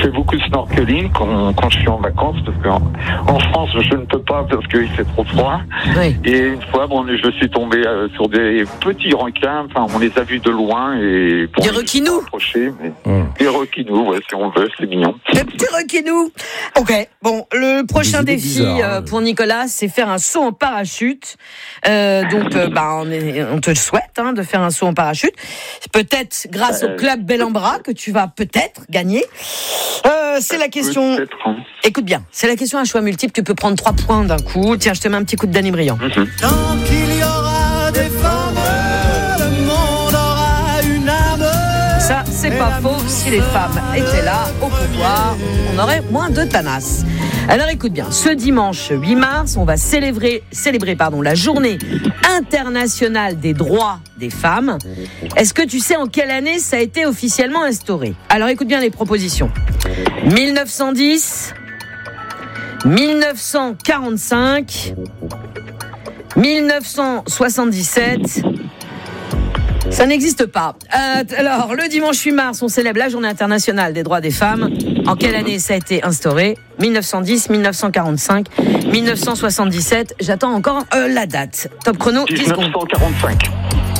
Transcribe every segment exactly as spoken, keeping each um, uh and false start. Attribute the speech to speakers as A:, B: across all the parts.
A: fais beaucoup de snorkeling quand, quand je suis en vacances, parce qu'en en France, je ne peux pas parce qu'il fait trop froid.
B: Oui.
A: Et une fois, bon, je suis tombé euh, sur des petits requins, enfin, on les a vus de loin et... Bon,
B: Des requinous.
A: Mais... Mmh. Des requinous, ouais, si on veut, c'est mignon.
B: Des petits requinous. Ok, bon, le prochain
C: Des
B: défi
C: bizarres,
B: euh,
C: hein.
B: pour Nicolas, c'est faire un saut en parachute. Euh, donc, euh, bah, on, est, on te le souhaite hein, de faire un saut en parachute. Peut-être grâce
A: Euh,
B: au club Bel en Bras que tu vas peut-être gagner. Euh, c'est la question.
A: Peut-être, hein.
B: Écoute bien, c'est la question à choix multiple. Tu peux prendre trois points d'un coup. Tiens, je te mets un petit coup de Danny Briand.
A: Mmh.
D: Tant qu'il y aura des femmes, le monde aura une âme.
B: Ça, c'est pas faux. Si les femmes étaient là, au pouvoir, on aurait moins de tanas. Alors écoute bien, ce dimanche huit mars, on va célébrer, célébrer pardon, la journée internationale des droits des femmes. Est-ce que tu sais en quelle année ça a été officiellement instauré ? Alors écoute bien les propositions. mille neuf cent dix, mille neuf cent quarante-cinq, mille neuf cent soixante-dix-sept... Ça n'existe pas. Euh, alors, le dimanche huit mars, on célèbre la journée internationale des droits des femmes. En quelle année ça a été instauré ? mille neuf cent dix, mille neuf cent quarante-cinq, mille neuf cent soixante-dix-sept. J'attends encore euh, la date. Top chrono, dix
A: dix-neuf
B: secondes.
A: cent quarante-cinq.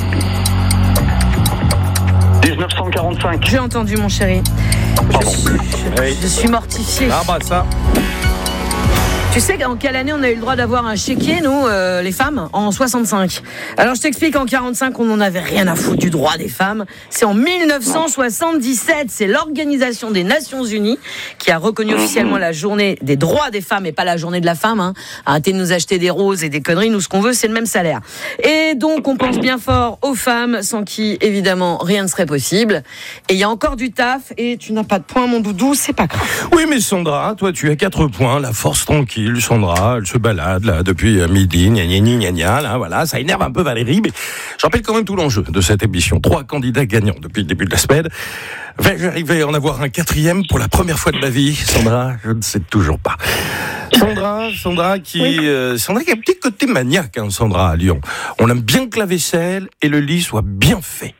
A: dix-neuf cent quarante-cinq.
B: J'ai entendu, mon chéri. Je
A: Pardon.
B: suis, je, je suis mortifiée.
C: Ah bah ça.
B: Tu sais en quelle année on a eu le droit d'avoir un chéquier, nous, euh, les femmes ? En soixante-cinq. Alors je t'explique, en quarante-cinq, on n'en avait rien à foutre du droit des femmes. C'est en mille neuf cent soixante-dix-sept, c'est l'Organisation des Nations Unies qui a reconnu officiellement la journée des droits des femmes et pas la journée de la femme. Hein. Arrêtez de nous acheter des roses et des conneries, nous ce qu'on veut c'est le même salaire. Et donc on pense bien fort aux femmes, sans qui évidemment rien ne serait possible. Et il y a encore du taf et tu n'as pas de points, mon doudou, c'est pas grave.
C: Oui, mais Sandra, toi, tu as quatre points, la force tranquille. Sandra, elle se balade là depuis midi, gna gna gna gna gna, là, voilà, ça énerve un peu Valérie, mais je rappelle quand même tout l'enjeu de cette émission. Trois candidats gagnants depuis le début de la semaine. Vais-je arriver à en avoir un quatrième pour la première fois de ma vie, Sandra ? Je ne sais toujours pas. Sandra, Sandra qui,
E: Oui.
C: euh, Sandra qui a un petit côté maniaque, hein, Sandra à Lyon. On aime bien que la vaisselle et le lit soient bien faits.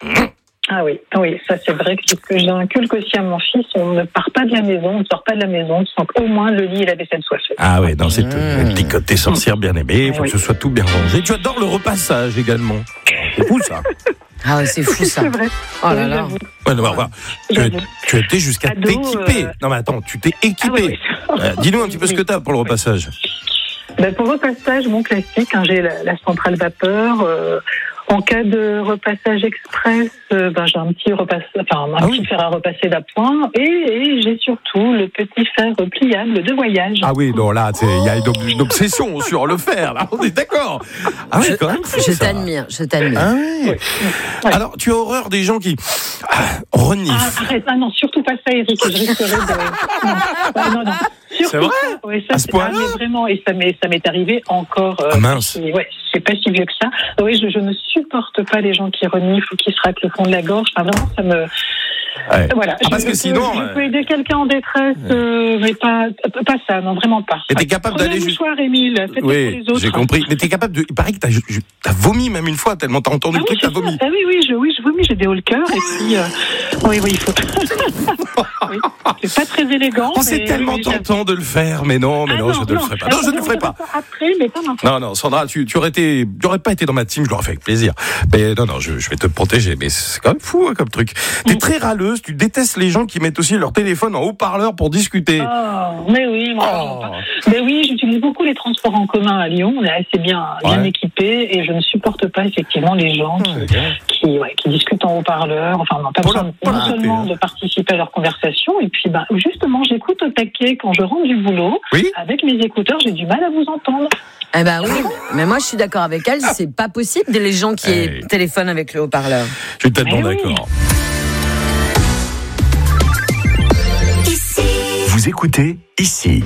E: Ah oui, oui, ça c'est vrai que c'est ce que j'inculque aussi à mon fils. On ne part pas de la maison, on ne sort pas de la maison sans qu'au moins le lit et la vaisselle soient faits.
C: Ah ouais, non, c'est un petit côté sorcière bien aimé, il faut
E: Oui.
C: que ce soit tout bien rangé. Tu adores le repassage également. C'est fou ça.
B: Ah ouais, c'est fou ça.
E: C'est vrai.
B: Oh là
E: Oui,
B: là.
E: j'avoue.
C: Ouais, non, enfin, tu, as,
E: J'avoue.
C: tu as été jusqu'à
E: Ado,
C: t'équiper.
E: euh,
C: Non mais attends, tu t'es équipé.
E: Ah oui, oui.
C: Euh, dis-nous un petit peu ce
E: Oui.
C: que tu as pour le repassage.
E: Ben, pour repassage, mon classique, hein, j'ai la, la centrale vapeur. Euh, en cas de repassage express, euh, ben, j'ai un petit repasse, enfin un
C: Ah
E: petit
C: oui.
E: fer à repasser d'appoint et, et j'ai surtout le petit fer pliable de voyage.
C: Ah oui, non là, c'est- il y a une, ob- une obsession sur le fer, là, on est d'accord. Ah oui, quand même fou,
B: Je
C: ça.
B: t'admire, je t'admire.
C: Ah oui.
E: Ouais.
C: Alors, tu as horreur des gens qui ah, reniflent.
E: Ah, arrête, ah non, surtout pas ça, Eric, je risquerais de... Non, Ah, non, non. Surtout
C: C'est vrai
E: ça, ouais, ça,
C: À ce
E: c'est-
C: point-là
E: ah, mais vraiment, et ça m'est, ça m'est arrivé encore... euh,
C: Ah, mince.
E: et ouais, c'est pas si vieux que ça. Oui, je, je ne supporte pas les gens qui reniflent ou qui se raclent le fond de la gorge. Enfin, vraiment, ça me...
C: Ouais.
E: Voilà.
C: Ah, parce
E: je,
C: que
E: je
C: sinon,
E: Peux,
C: euh,
E: je peux aider quelqu'un en détresse, euh, mais pas, pas ça, non, vraiment pas.
C: Et t'es capable
E: Prenez
C: d'aller
E: un
C: juste-
E: mouchoir, Émile, faites-le pour
C: Oui,
E: les autres.
C: j'ai compris. Mais t'es capable de. Il paraît que t'as, t'as vomi même une fois, tellement t'as entendu
E: Ah
C: le
E: oui,
C: truc, t'as
E: c'est ça.
C: vomi.
E: Ah oui, oui, je, oui, je vomis, j'ai des hauts le cœur, et puis, euh, oui, oui, il faut. Oui, c'est pas très élégant.
C: Oh, c'est
E: mais
C: tellement
E: oui, oui,
C: tentant de le faire, mais non, mais
E: Ah
C: non, je ne le ferai pas. Non, je ne le ferai pas.
E: Après, mais pas maintenant.
C: Non, non, Sandra, tu, tu aurais été, tu aurais pas été dans ma team, je l'aurais fait avec plaisir. Mais non, non, je, je vais te protéger. Mais c'est quand même fou, hein, comme truc. T'es très râleuse, tu détestes les gens qui mettent aussi leur téléphone en haut-parleur pour discuter.
E: Oh, mais oui, moi,
C: Oh.
E: mais oui, j'utilise beaucoup les transports en commun à Lyon. On est assez bien, bien
C: Ouais.
E: équipés et je ne supporte pas effectivement les gens qui, qui, ouais, qui discutent en haut-parleur. Enfin, on n'a pas
C: Pour
E: besoin
C: la-
E: non
C: pour la
E: seulement
C: télé,
E: de participer à leur conversation et puis, ben, justement, j'écoute au taquet quand je rentre du boulot.
C: Oui.
E: Avec mes écouteurs, j'ai du mal à vous entendre.
B: Eh ben oui, mais moi je suis d'accord avec elle, c'est pas possible les gens qui
C: Hey.
B: téléphonent avec le haut-parleur.
C: Je suis tellement
E: Mais oui.
C: d'accord.
F: Vous écoutez ici.